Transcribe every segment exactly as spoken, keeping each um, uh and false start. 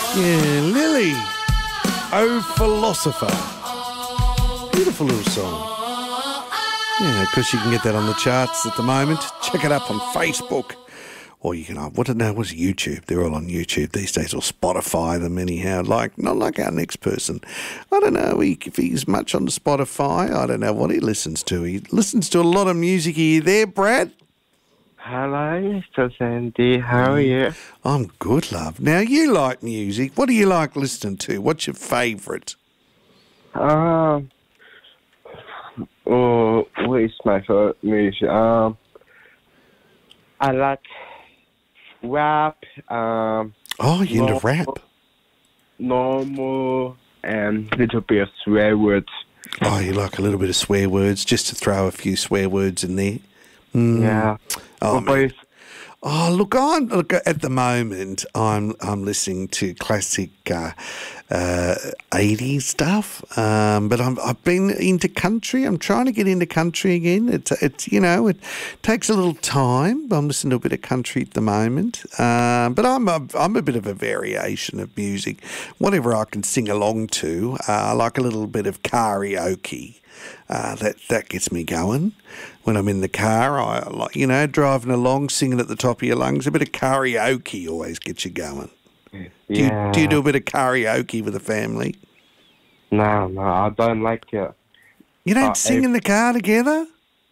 Yeah, Lily. Oh, Philosopher. Beautiful little song. Yeah, of course you can get that on the charts at the moment. Check it up on Facebook. Or you can, uh, what, no, what's YouTube? They're all on YouTube these days, or Spotify them anyhow. Like, not like our next person. I don't know if he's much on Spotify. I don't know what he listens to. He listens to a lot of music. Are you there, Brad? Hello, Mister Sandy. How are you? I'm good, love. Now, you like music. What do you like listening to? What's your favourite? Um, oh, what is my favorite music? Um, I like rap. Um, Oh, you into normal, rap? Normal and little bit of swear words. Oh, you like a little bit of swear words, just to throw a few swear words in there? Mm. Yeah. Oh, What about man. you? Oh, look, I'm look at the moment. I'm I'm listening to classic uh, uh, eighties stuff, um, but I'm, I've been into country. I'm trying to get into country again. It's it's you know it takes a little time. But I'm listening to a bit of country at the moment, um, but I'm a, I'm a bit of a variation of music, whatever I can sing along to. Uh, I like a little bit of karaoke. Uh, that that gets me going. When I'm in the car, I like, you know, driving along, singing at the top of your lungs. A bit of karaoke always gets you going. Do, Yeah. you, do you do a bit of karaoke with the family? No, no, I don't like it. You don't Uh, sing if- in the car together?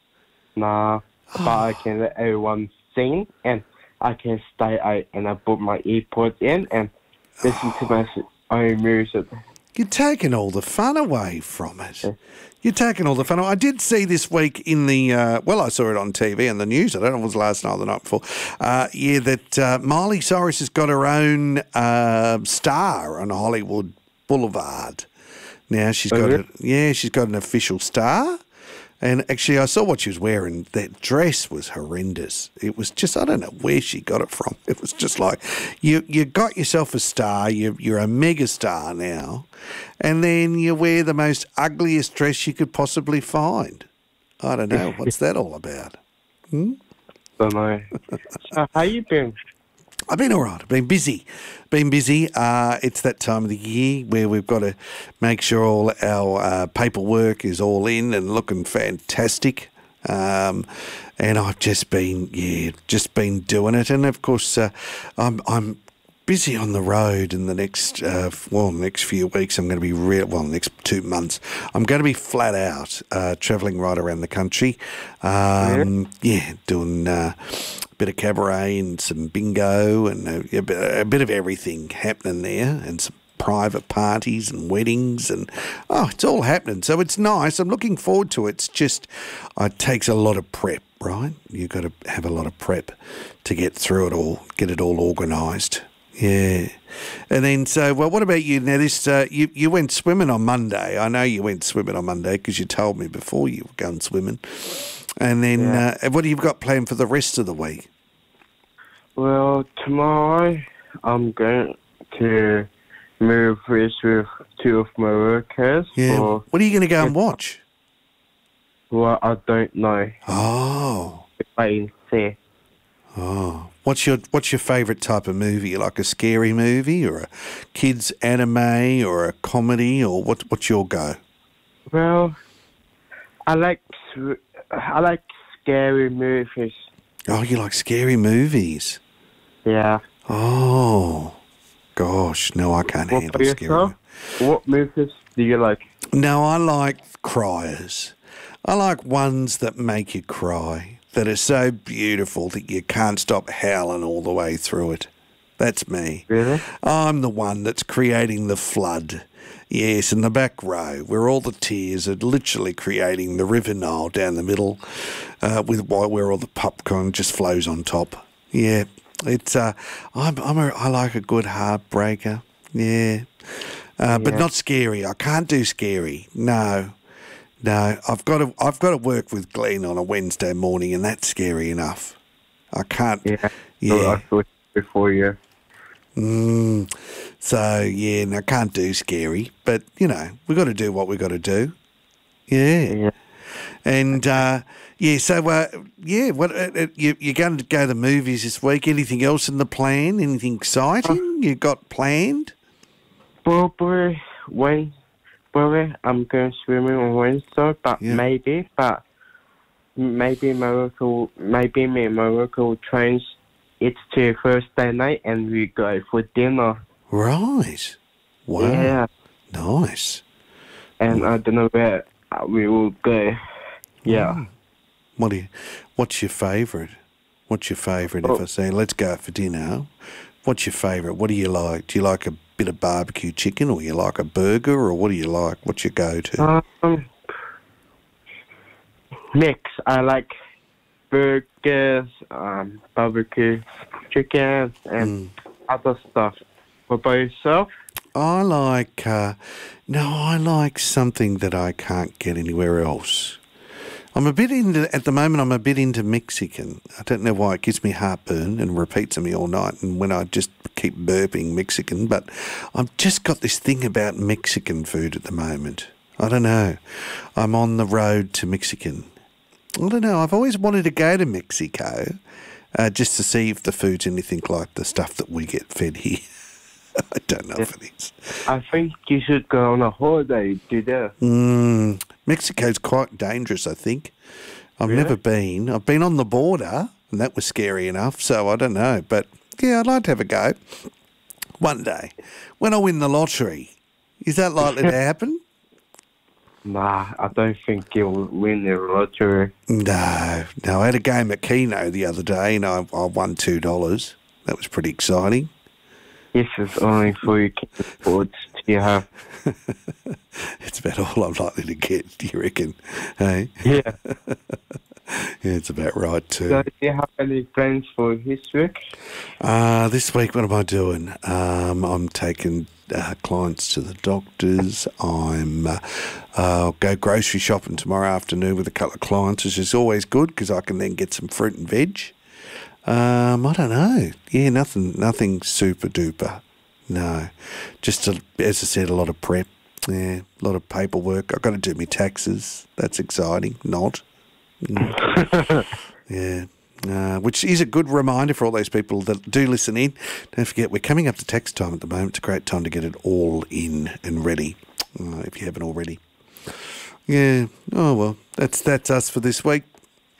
No, but I can let everyone sing, and I can stay out and I put my earpods in and listen to my s- own music. You're taking all the fun away from it. You're taking all the fun away. I did see this week in the, uh, well, I saw it on T V and the news. I don't know if it was last night or the night before. Uh, yeah, that uh, Miley Cyrus has got her own uh, star on Hollywood Boulevard. Now she's got, Okay. a, yeah, she's got an official star. And actually, I saw what she was wearing. That dress was horrendous. It was just, I don't know where she got it from. It was just like, you you got yourself a star. You, you're a mega star now. And then you wear the most ugliest dress you could possibly find. I don't know. What's that all about? Don't know. So how you been? I've been all right. I've been busy. Been busy. Uh, it's that time of the year where we've got to make sure all our uh, paperwork is all in and looking fantastic. Um, and I've just been, yeah, just been doing it. And of course, uh, I'm I'm busy on the road in the next, uh, well, next few weeks. I'm going to be real. Well, next two months, I'm going to be flat out uh, travelling right around the country. Um, yeah, doing. Uh, bit of cabaret and some bingo and a, a, bit, a bit of everything happening there, and some private parties and weddings, and oh, it's all happening. So it's nice. I'm looking forward to it. It's just, it takes a lot of prep, right? You've got to have a lot of prep to get through it all, get it all organised. Yeah. And then, so, well, what about you? Now, this, uh, you, you went swimming on Monday. I know you went swimming on Monday because you told me before you were going swimming. And then, Yeah. uh, what have you got planned for the rest of the week? Well, tomorrow I'm going to move with with two of my workers. Yeah. For, What are you going to go and watch? well, I don't know Oh. if I can say. Oh. What's your What's your favourite type of movie? You like a scary movie or a kids anime or a comedy, or what? What's your go? Well, I like s- I like scary movies. Oh, you like scary movies? Yeah. Oh, gosh, no, I can't What handle about scary. yourself? What movies do you like? No, I like criers. I like ones that make you cry, that are so beautiful that you can't stop howling all the way through it. That's me. Really? I'm the one that's creating the flood. Yes, in the back row, where all the tears are literally creating the River Nile down the middle, uh, with wh- where all the popcorn just flows on top. Yeah, it's uh, I'm I'm a, I like a good heartbreaker. Yeah, uh, but Yeah. not scary. I can't do scary. No, no. I've got to I've got to work with Glenn on a Wednesday morning, and that's scary enough. I can't. Yeah. Yeah. So I thought before you. Mm, so, yeah, no, I can't do scary, but, you know, we've got to do what we've got to do. Yeah. Yeah. And, uh, yeah, so, uh, yeah, what uh, uh, you, you're going to go to the movies this week. Anything else in the plan? Anything exciting you got planned? probably when, probably I'm going swimming on Wednesday, but Yeah. maybe, but maybe my local, maybe me and my local trains. It's to Thursday night, and we go for dinner. Right. Wow. Yeah, Nice. and I don't know where we will go. Yeah. Mm. What do you, what's your favourite? What's your favourite if Oh. I say, let's go out for dinner? What's your favourite? What do you like? Do you like a bit of barbecue chicken, or you like a burger, or what do you like? What's your go-to? Um, mix. I like burgers, um, barbecue chicken, and other stuff. What about yourself? I like, uh, no, I like something that I can't get anywhere else. I'm a bit into, at the moment, I'm a bit into Mexican. I don't know why, it gives me heartburn and repeats on me all night, and when I just keep burping Mexican, but I've just got this thing about Mexican food at the moment. I don't know. I'm on the road to Mexican. I don't know. I've always wanted to go to Mexico uh, just to see if the food's anything like the stuff that we get fed here. I don't know if it is. I think you should go on a holiday to there. Mm, Mexico's quite dangerous, I think. I've Really? never been. I've been on the border, and that was scary enough, so I don't know. But, yeah, I'd like to have a go one day. When I win the lottery, is that likely to happen? Nah, I don't think you'll win the lottery. No. No, I had a game at Keno the other day, and I, I won two dollars. That was pretty exciting. This is only for you can afford to have. It's about all I'm likely to get, do you reckon? Hey? Yeah. Yeah, it's about right, too. So, do you have any plans for this week? Uh, this week, what am I doing? Um, I'm taking uh, clients to the doctors. I'm uh, I'll go grocery shopping tomorrow afternoon with a couple of clients, which is always good because I can then get some fruit and veg. Um, I don't know. Yeah, nothing, nothing super duper. No, just a, as I said, a lot of prep. Yeah, a lot of paperwork. I've got to do my taxes. That's exciting. Not. Mm. Yeah. Uh, which is a good reminder for all those people that do listen in. Don't forget, we're coming up to tax time at the moment. It's a great time to get it all in and ready, uh, if you haven't already. Yeah. Oh, well, that's that's us for this week.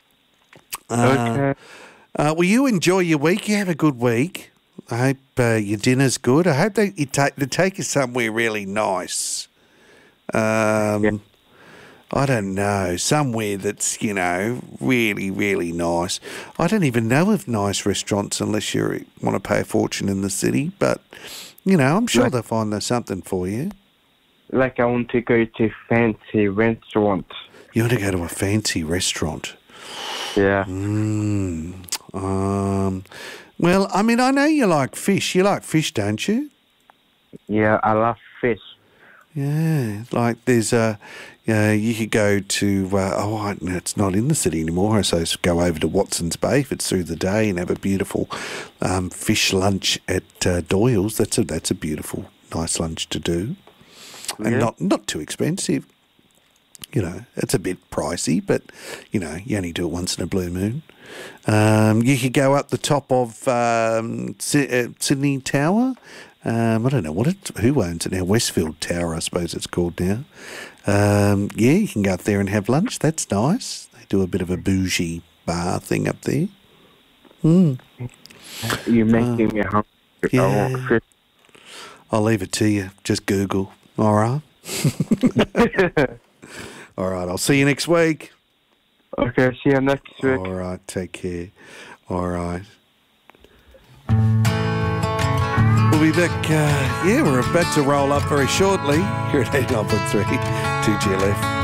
Uh, Okay. uh, will you enjoy your week? You have a good week. I hope uh, your dinner's good. I hope they, you take, they take you somewhere really nice. Um, Yeah. I don't know, somewhere that's, you know, really, really nice. I don't even know of nice restaurants unless you want to pay a fortune in the city, but, you know, I'm sure Like- they'll find there's something for you. Like I want to go to fancy restaurants. You want to go to a fancy restaurant. Yeah. Mm, um, well, I mean, I know you like fish. You like fish, don't you? Yeah, I love fish. Yeah, like there's a, uh, you could go to, uh, oh, I, no, it's not in the city anymore. So go over to Watson's Bay if it's through the day and have a beautiful um, fish lunch at uh, Doyle's. That's a that's a beautiful, nice lunch to do, and Yeah. not not too expensive. You know, it's a bit pricey, but you know, you only do it once in a blue moon. Um, you could go up the top of um, Sy- uh, Sydney Tower. Um, I don't know what it, who owns it now. Westfield Tower, I suppose it's called now. Um, yeah, you can go up there and have lunch. That's nice. They do a bit of a bougie bar thing up there. Mm. You're making me hungry. I yeah. want fish. I'll leave it to you. Just Google. All right. All right. I'll see you next week. Okay, see you next week. All right. Take care. All right. We'll be back. Uh, yeah, we're about to roll up very shortly here at eighty-nine point three two G L F.